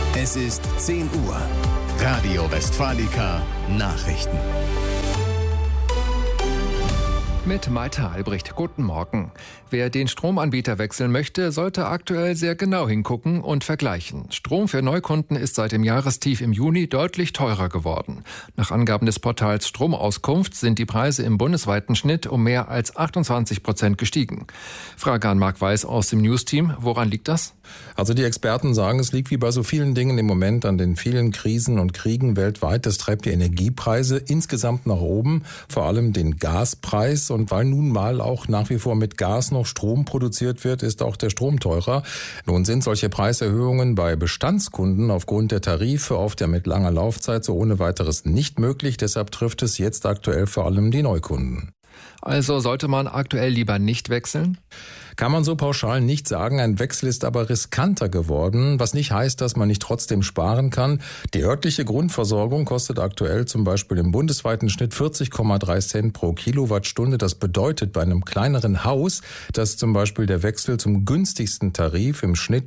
Es ist 10 Uhr. Radio Westfalica Nachrichten. Mit Malte Albrecht. Guten Morgen. Wer den Stromanbieter wechseln möchte, sollte aktuell sehr genau hingucken und vergleichen. Strom für Neukunden ist seit dem Jahrestief im Juni deutlich teurer geworden. Nach Angaben des Portals Stromauskunft sind die Preise im bundesweiten Schnitt um mehr als 28% gestiegen. Frage an Marc Weiß aus dem News-Team. Woran liegt das? Also die Experten sagen, es liegt wie bei so vielen Dingen im Moment an den vielen Krisen und Kriegen weltweit. Das treibt die Energiepreise insgesamt nach oben, vor allem den Gaspreis. Und weil nun mal auch nach wie vor mit Gas noch Strom produziert wird, ist auch der Strom teurer. Nun sind solche Preiserhöhungen bei Bestandskunden aufgrund der Tarife oft ja mit langer Laufzeit so ohne weiteres nicht möglich. Deshalb trifft es jetzt aktuell vor allem die Neukunden. Also sollte man aktuell lieber nicht wechseln? Kann man so pauschal nicht sagen. Ein Wechsel ist aber riskanter geworden, was nicht heißt, dass man nicht trotzdem sparen kann. Die örtliche Grundversorgung kostet aktuell zum Beispiel im bundesweiten Schnitt 40,3 Cent pro Kilowattstunde. Das bedeutet bei einem kleineren Haus, dass zum Beispiel der Wechsel zum günstigsten Tarif im Schnitt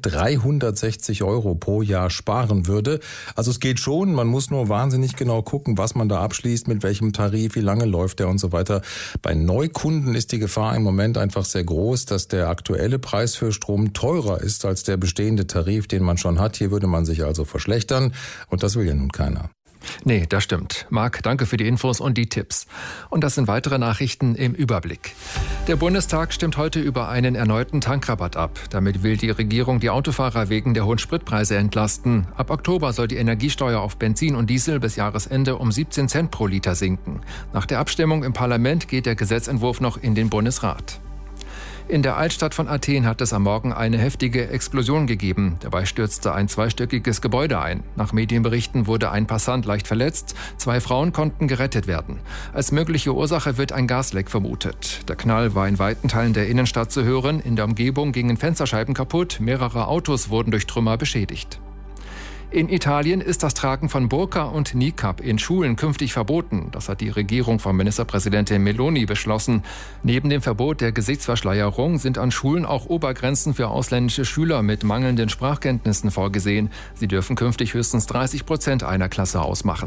360 € pro Jahr sparen würde. Also es geht schon, man muss nur wahnsinnig genau gucken, was man da abschließt, mit welchem Tarif, wie lange läuft der und so weiter. Bei Neukunden ist die Gefahr im Moment einfach sehr groß, dass der aktuelle Preis für Strom teurer ist als der bestehende Tarif, den man schon hat. Hier würde man sich also verschlechtern und das will ja nun keiner. Nee, das stimmt. Marc, danke für die Infos und die Tipps. Und das sind weitere Nachrichten im Überblick. Der Bundestag stimmt heute über einen erneuten Tankrabatt ab. Damit will die Regierung die Autofahrer wegen der hohen Spritpreise entlasten. Ab Oktober soll die Energiesteuer auf Benzin und Diesel bis Jahresende um 17 Cent pro Liter sinken. Nach der Abstimmung im Parlament geht der Gesetzentwurf noch in den Bundesrat. In der Altstadt von Athen hat es am Morgen eine heftige Explosion gegeben. Dabei stürzte ein zweistöckiges Gebäude ein. Nach Medienberichten wurde ein Passant leicht verletzt. 2 Frauen konnten gerettet werden. Als mögliche Ursache wird ein Gasleck vermutet. Der Knall war in weiten Teilen der Innenstadt zu hören. In der Umgebung gingen Fensterscheiben kaputt. Mehrere Autos wurden durch Trümmer beschädigt. In Italien ist das Tragen von Burka und Niqab in Schulen künftig verboten. Das hat die Regierung von Ministerpräsidentin Meloni beschlossen. Neben dem Verbot der Gesichtsverschleierung sind an Schulen auch Obergrenzen für ausländische Schüler mit mangelnden Sprachkenntnissen vorgesehen. Sie dürfen künftig höchstens 30% einer Klasse ausmachen.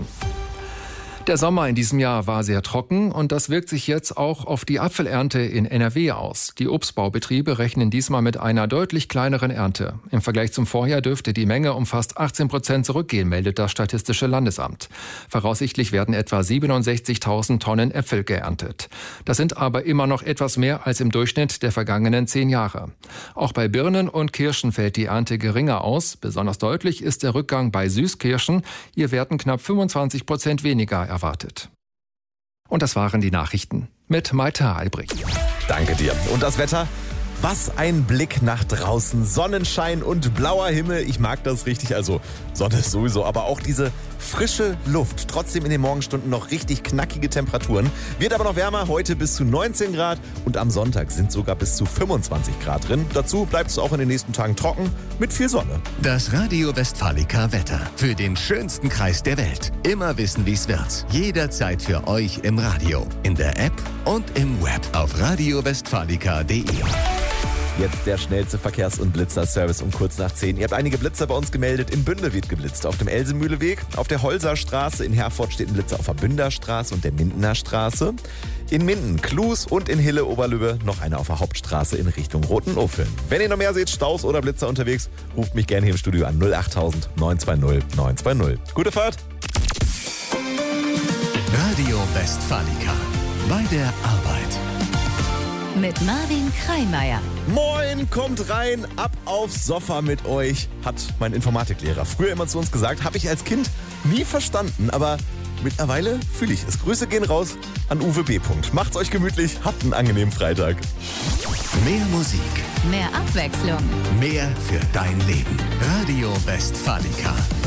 Der Sommer in diesem Jahr war sehr trocken und das wirkt sich jetzt auch auf die Apfelernte in NRW aus. Die Obstbaubetriebe rechnen diesmal mit einer deutlich kleineren Ernte. Im Vergleich zum Vorjahr dürfte die Menge um fast 18% zurückgehen, meldet das Statistische Landesamt. Voraussichtlich werden etwa 67.000 Tonnen Äpfel geerntet. Das sind aber immer noch etwas mehr als im Durchschnitt der vergangenen 10 Jahre. Auch bei Birnen und Kirschen fällt die Ernte geringer aus. Besonders deutlich ist der Rückgang bei Süßkirschen. Hier werden knapp 25% weniger erwartet. Und das waren die Nachrichten mit Malte Albrecht. Danke dir. Und das Wetter? Was ein Blick nach draußen. Sonnenschein und blauer Himmel. Ich mag das richtig. Also Sonne ist sowieso, aber auch diese frische Luft. Trotzdem in den Morgenstunden noch richtig knackige Temperaturen. Wird aber noch wärmer. Heute bis zu 19 Grad und am Sonntag sind sogar bis zu 25 Grad drin. Dazu bleibt es auch in den nächsten Tagen trocken mit viel Sonne. Das Radio Westfalica Wetter. Für den schönsten Kreis der Welt. Immer wissen, wie es wird. Jederzeit für euch im Radio, in der App und im Web auf radiowestfalica.de. Jetzt der schnellste Verkehrs- und Blitzerservice um kurz nach 10. Ihr habt einige Blitzer bei uns gemeldet. In Bünde wird geblitzt. Auf dem Elsemühleweg, auf der Holserstraße. In Herford steht ein Blitzer auf der Bünderstraße und der Mindener Straße. In Minden, Klus und in Hille, Oberlübbe noch eine auf der Hauptstraße in Richtung Rotenuffeln. Wenn ihr noch mehr seht, Staus oder Blitzer unterwegs, ruft mich gerne hier im Studio an 08000 920 920. Gute Fahrt! Radio Westfalica. Bei der Arbeit. Mit Marvin Kreimeier. Moin, kommt rein, ab aufs Sofa mit euch, hat mein Informatiklehrer früher immer zu uns gesagt, habe ich als Kind nie verstanden, aber mittlerweile fühle ich es. Grüße gehen raus an Uwe B. Macht's euch gemütlich, habt einen angenehmen Freitag. Mehr Musik. Mehr Abwechslung. Mehr für dein Leben. Radio Westfalica.